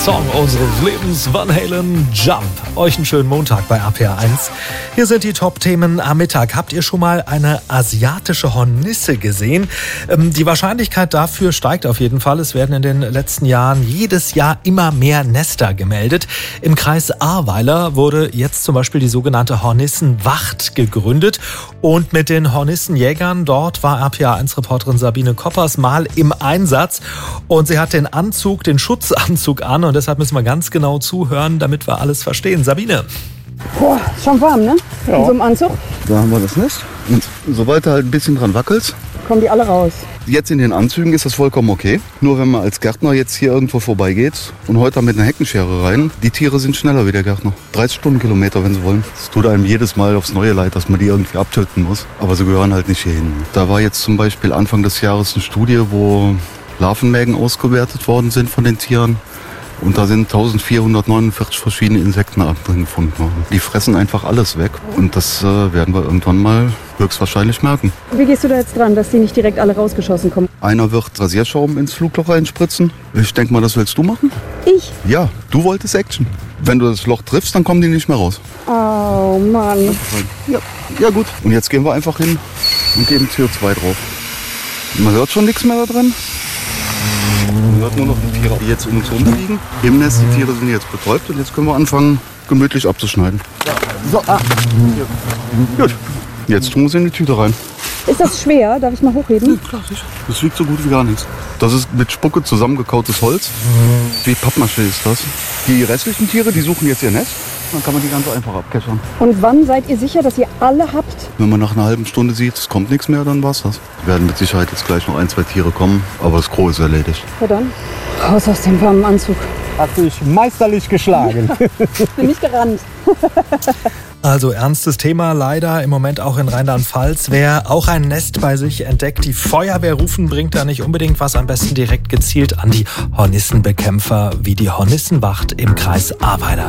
Song unseres Lebens, Van Halen, Jump. Euch einen schönen Montag bei RPR 1. Hier sind die Top-Themen am Mittag. Habt ihr schon mal eine asiatische Hornisse gesehen? Die Wahrscheinlichkeit dafür steigt auf jeden Fall. Es werden in den letzten Jahren jedes Jahr immer mehr Nester gemeldet. Im Kreis Ahrweiler wurde jetzt zum Beispiel die sogenannte Hornissenwacht gegründet. Und mit den Hornissenjägern dort war RPR 1-Reporterin Sabine Koppers mal im Einsatz. Und sie hat den Schutzanzug an und deshalb müssen wir ganz genau zuhören, damit wir alles verstehen. Sabine. Boah, schon warm, ne? Ja. In so einem Anzug Da haben wir das Nest. Und sobald du halt ein bisschen dran wackelst, kommen die alle raus. jetzt in den Anzügen ist das vollkommen okay. Nur wenn man als Gärtner jetzt hier irgendwo vorbeigeht und heute mit einer Heckenschere rein, die Tiere sind schneller wie der Gärtner. 30 Stundenkilometer, wenn sie wollen. Es tut einem jedes Mal aufs neue leid, dass man die irgendwie abtöten muss. Aber sie gehören halt nicht hierhin. Da war jetzt zum Beispiel Anfang des Jahres eine Studie, wo Larvenmägen ausgewertet worden sind von den Tieren. Und da sind 1449 verschiedene Insektenarten drin gefunden worden. Die fressen einfach alles weg. Und das werden wir irgendwann mal höchstwahrscheinlich merken. Wie gehst du da jetzt dran, dass die nicht direkt alle rausgeschossen kommen? Einer wird Rasierschaum ins Flugloch reinspritzen. Ich denke mal, das willst du machen? Ich? Ja, du wolltest Action. Wenn du das Loch triffst, dann kommen die nicht mehr raus. Oh Mann. Ja gut. Und jetzt gehen wir einfach hin und geben CO2 drauf. Man hört schon nichts mehr da drin. Man hört nur noch die Tiere, die jetzt um uns rumliegen. Im Nest, die Tiere sind jetzt betäubt und jetzt können wir anfangen, gemütlich abzuschneiden. So, Gut, jetzt tun wir sie in die Tüte rein. Ist das schwer? Darf ich mal hochheben? Klar, sicher. Das wiegt so gut wie gar nichts. Das ist mit Spucke zusammengekautes Holz. Wie Pappmaché ist das. Die restlichen Tiere, die suchen jetzt ihr Nest. Dann kann man die ganz einfach abkeschern. Und wann seid ihr sicher, dass ihr alle habt? Wenn man nach einer halben Stunde sieht, es kommt nichts mehr, dann war's das. Werden mit Sicherheit jetzt gleich noch 1, 2 Tiere kommen, aber das Gros ist erledigt. Ja dann, raus aus dem warmen Anzug. Hat sich meisterlich geschlagen. Bin nicht gerannt. Also ernstes Thema leider im Moment auch in Rheinland-Pfalz. Wer auch ein Nest bei sich entdeckt, die Feuerwehr rufen, bringt da nicht unbedingt was. Am besten direkt gezielt an die Hornissenbekämpfer wie die Hornissenwacht im Kreis Ahrweiler.